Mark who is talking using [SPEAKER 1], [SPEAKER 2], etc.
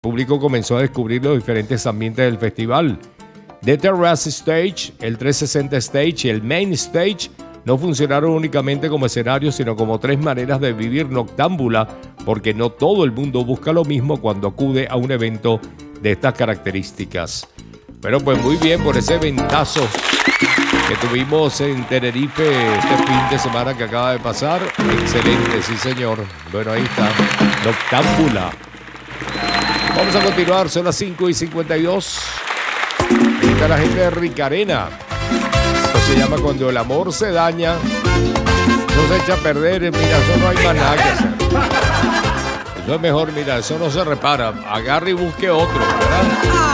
[SPEAKER 1] público comenzó a descubrir los diferentes ambientes del festival. The Terrace Stage, el 360 Stage y el Main Stage no funcionaron únicamente como escenarios, sino como tres maneras de vivir Noctámbula, porque no todo el mundo busca lo mismo cuando acude a un evento de estas características. Bueno, pues muy bien por ese ventazo que tuvimos en Tenerife este fin de semana que acaba de pasar. Excelente, sí señor. Bueno, ahí está, Noctámbula. Vamos a continuar, son las 5:52. Ahí está la gente de Ricarena. Esto se llama Cuando el amor se daña, no se echa a perder. Mira, eso no hay más nada que hacer. Eso es mejor, mira, eso no se repara. Agarre y busque otro, ¿verdad?